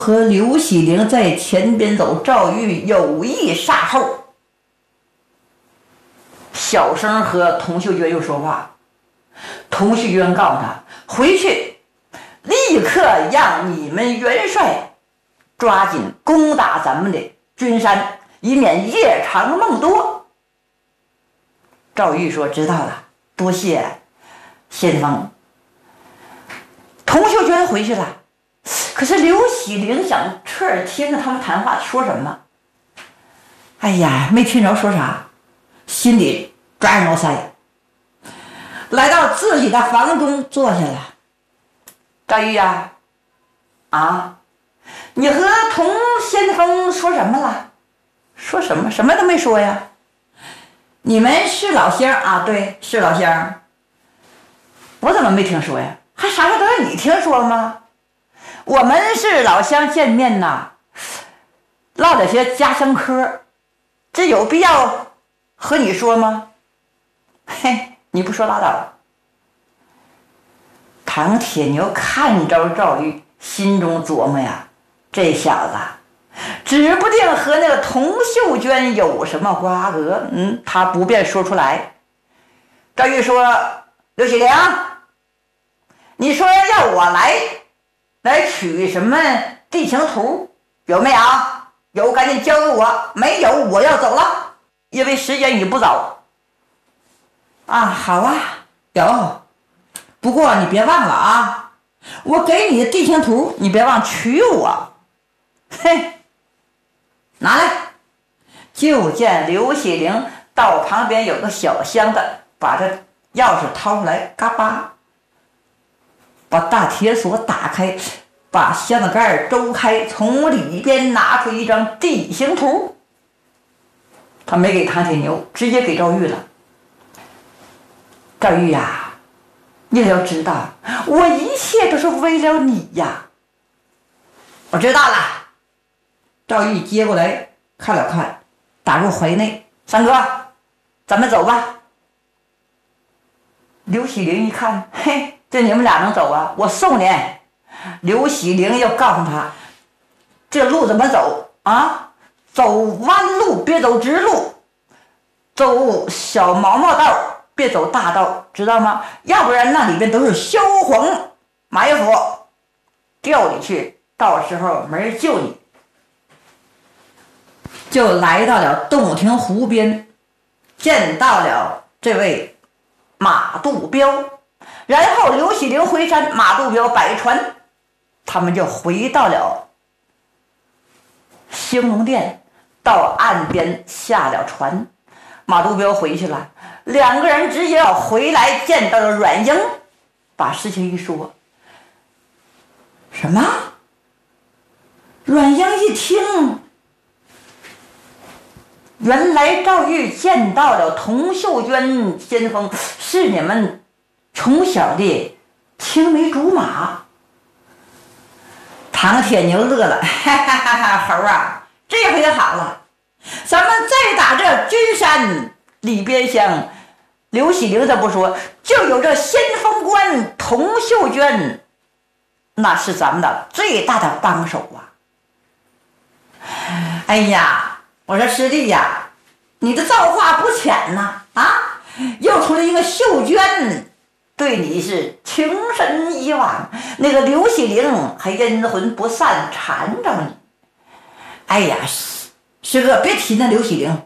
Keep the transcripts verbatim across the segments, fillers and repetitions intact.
和刘喜灵在前边走，赵玉有意杀后。小声和童秀娟又说话，童秀娟告诉他回去，立刻让你们元帅抓紧攻打咱们的军山，以免夜长梦多。赵玉说知道了，多谢先锋。童秀娟回去了，可是刘喜灵想侧耳听着他们谈话说什么，哎呀，没听着说啥，心里抓耳挠腮，来到自己的房中坐下了。赵玉呀、啊，啊，你和童先锋说什么了？说什么？什么都没说呀。你们是老乡啊？对，是老乡。我怎么没听说呀？还啥事都让你听说吗？我们是老乡见面呐，唠点些家乡嗑，这有必要和你说吗？嘿，你不说拉倒。唐铁牛看着赵玉，心中琢磨呀，这小子指不定和那个童秀娟有什么瓜葛，嗯，他不便说出来。赵玉说：“刘喜灵，你说要我来来取什么地形图，有没有？有赶紧交给我，没有我要走了，因为时间已不早。”啊，好啊，有，不过你别忘了啊，我给你的地形图，你别忘取我。嘿，拿来。就见刘喜灵到旁边有个小箱子，把这钥匙掏出来，嘎巴，把大铁锁打开，把箱子盖周开，从里边拿出一张地形图。他没给唐铁牛，直接给赵玉了。赵玉呀、啊，你可要知道，我一切都是为了你呀。我知道了。赵玉接过来看了看，打入怀内。三哥，咱们走吧。刘喜灵一看，嘿，这你们俩能走啊？我送你。刘喜灵要告诉他，这路怎么走啊？走弯路，别走直路，走小毛毛道，别走大道，知道吗？要不然那里边都是萧黄埋伏，调你去，到时候没人救你。就来到了洞庭湖边，见到了这位马杜彪，然后刘喜灵回山，马杜彪摆船，他们就回到了兴隆殿，到岸边下了船。马杜彪回去了，两个人直接要回来，见到了阮英，把事情一说。什么？阮英一听，原来赵玉见到了童秀娟先锋，是你们从小的青梅竹马。唐铁牛乐了，哈哈哈哈，猴啊，这回好了，咱们再打这君山里边乡，刘喜灵这不说，就有这先锋官童秀娟，那是咱们的最大的帮手啊。哎呀，我说师弟呀，你的造化不浅呐！啊，又出来一个秀娟，对你是情深意往，那个刘喜灵还阴魂不散缠着你。哎呀，师哥别提那刘喜灵。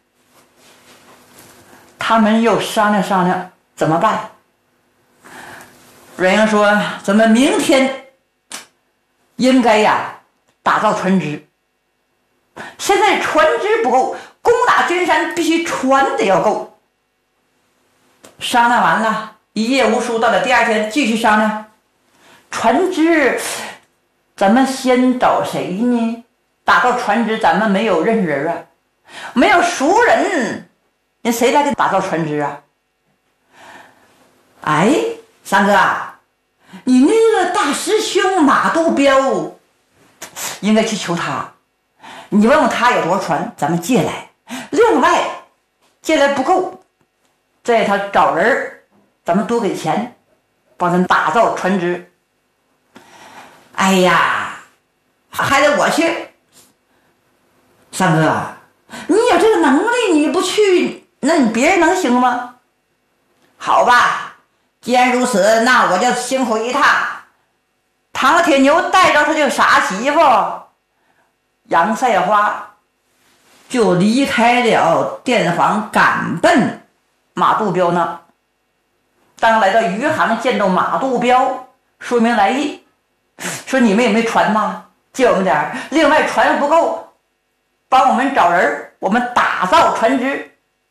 他们又商量商量怎么办。阮英说：“咱们明天应该呀打造船只。现在船只不够，攻打君山必须船得要够。”商量完了，一夜无书，到了第二天继续商量。船只，咱们先找谁呢？打造船只，咱们没有认识人啊，没有熟人，人谁来给打造船只啊？哎，三哥啊，你那个大师兄马杜彪，应该去求他。你问问他有多少船，咱们借来。另外，借来不够，再他找人，咱们多给钱，帮咱打造船只。哎呀， 还得我去。三哥，你有这个能力，你不去，那你别人能行吗？好吧，既然如此，那我就辛苦一趟。唐铁牛带着他这个傻媳妇杨赛花，就离开了店房，赶奔马杜彪那。当来到余杭，见到马杜彪，说明来意，说你们有没有船呐？借我们点儿。另外船不够，帮我们找人，我们打造船只。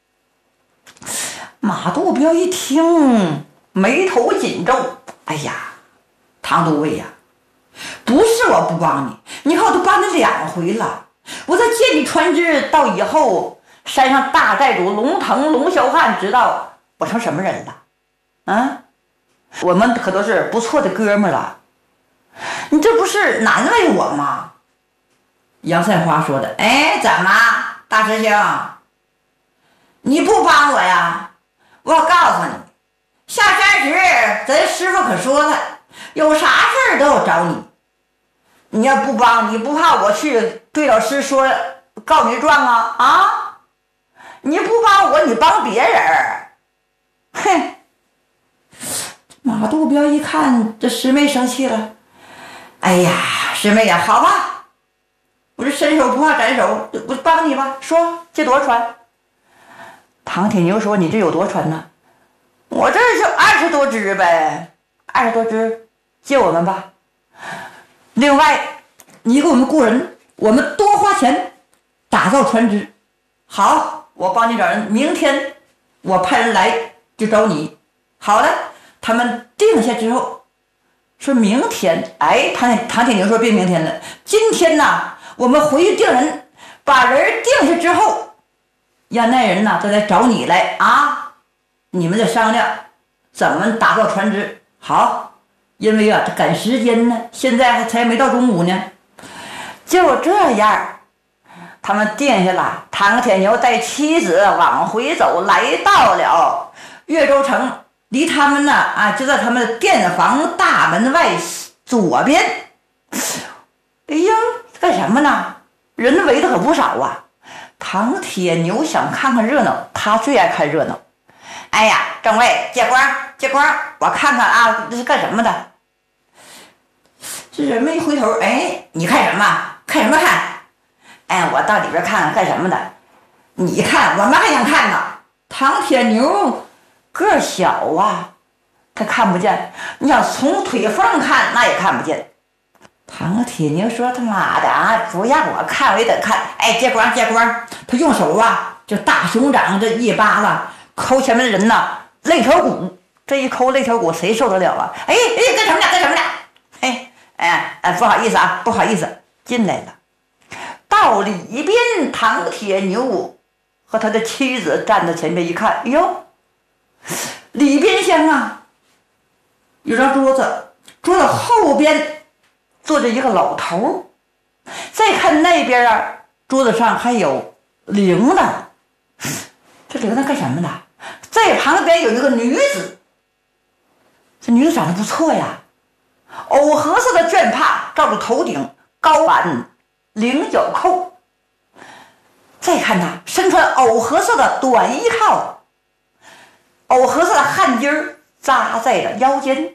马杜彪一听，眉头紧皱。哎呀，唐都尉呀，不是我不帮你，你看我都帮你两回了。我再借你船只，到以后山上大寨主龙腾、龙霄汉知道我成什么人了啊？我们可都是不错的哥们了，你这不是难为我吗？杨赛花说的。哎，怎么，大师兄，你不帮我呀？我告诉你，下山时咱师傅可说了，有啥事儿都要找你。你要不帮，你不怕我去对老师说告你状啊？啊！你不帮我，你帮别人。哼！马杜彪一看这师妹生气了，哎呀，师妹呀，好吧，我这伸手不怕斩手，我帮你吧。说借多少船？唐铁牛说：“你这有多少船呢？我这就二十多只呗，二十多只，借我们吧。另外，你给我们雇人，我们多花钱打造船只。好，我帮你找人，明天我派人来就找你。好的，他们定下之后，说明天，哎，唐唐铁牛说别明天了，今天呢，我们回去定人，把人定下之后。”让那人呢再来找你来啊！你们再商量怎么打造船只。好，因为啊这赶时间呢，现在还才没到中午呢。就这样，他们定下了。唐铁牛带妻子往回走，来到了岳州城，离他们呢啊就在他们的店房大门外左边。哎呀，干什么呢？人围的可不少啊！唐铁牛想看看热闹，他最爱看热闹。哎呀，政委借光借光，我看看啊，这是干什么的？这人们一回头，哎，你看什么？看什么看？哎，我到里边看看干什么的？你看，我们还想看呢。唐铁牛个小啊，他看不见。你想从腿缝看，那也看不见。唐铁牛说：“他妈的啊，不让我看，我也得看。哎，借光借光！”他用手啊，就大熊掌这一巴掌抠前面的人呐，肋条骨。这一抠肋条骨，谁受得了啊？哎哎，干什么呢？干什么呢？哎哎哎，不好意思啊，不好意思，进来了。到里边，唐铁牛和他的妻子站在前面一看，哎呦，里边厢啊，有张桌子，桌子后边。坐着一个老头，再看那边啊，桌子上还有铃铛，这铃铛干什么的？在旁边有一个女子，这女子长得不错呀，藕荷色的绢帕罩住头顶，高挽菱角扣。再看她身穿藕荷色的短衣套，藕荷色的汗巾儿扎在了腰间。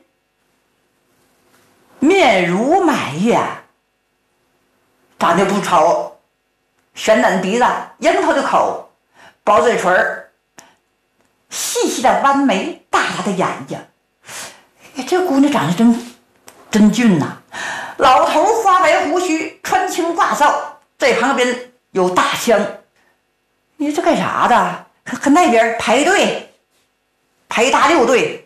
面如满月，长得不丑，悬嫩鼻子，樱桃的口，薄嘴唇，细细的弯眉，大大的眼睛。哎，这姑娘长得真真俊呐、啊！老头花白胡须，穿青挂哨，在旁边有大枪。你这干啥的？看看那边排队，排大六队。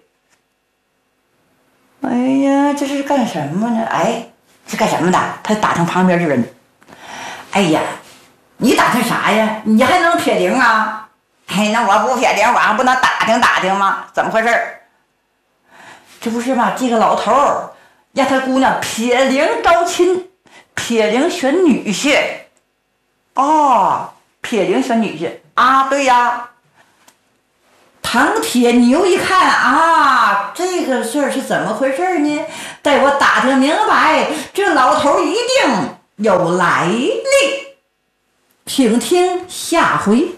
哎呀，这是干什么呢？哎，是干什么的？他打听旁边的人。哎呀，你打听啥呀？你还能撇铃啊？哎，那我不撇铃，我还不能打听打听吗？怎么回事？这不是嘛？这个老头儿让他姑娘撇铃招亲，撇铃选女婿。哦，撇铃选女婿啊？对呀。唐铁牛一看啊，这个事儿是怎么回事呢？待我打听明白，这老头一定有来历，请听下回。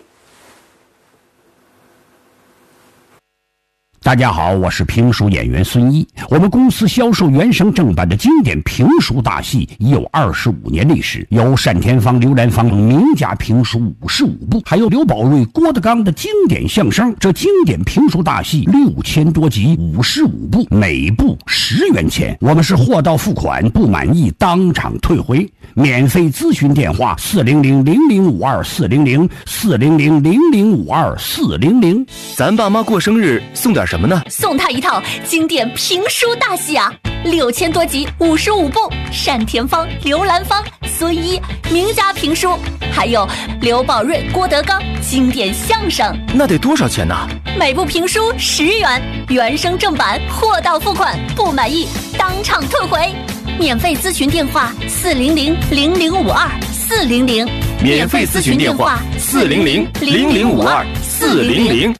大家好，我是评书演员孙一。我们公司销售原声正版的经典评书大戏已有二十五年历史，有单田芳、刘兰芳等名家评书五十五部，还有刘宝瑞、郭德纲的经典相声。这经典评书大戏六千多集，五十五部，每部十元钱。我们是货到付款，不满意当场退回。免费咨询电话：四零零零零五二四零零四零零零零五二四零零。 咱爸妈过生日送点什么呢？ 送他一套经典评书大戏啊，六千多集，五十五部，单田芳、刘兰芳、孙一名家评书，还有刘宝瑞、郭德纲经典相声。 那得多少钱呢？ 每部评书十元，原声正版，货到付款，不满意当场退回。免费咨询电话：四零零零零五二四零零。 免费咨询电话：四零零零零五二四零零。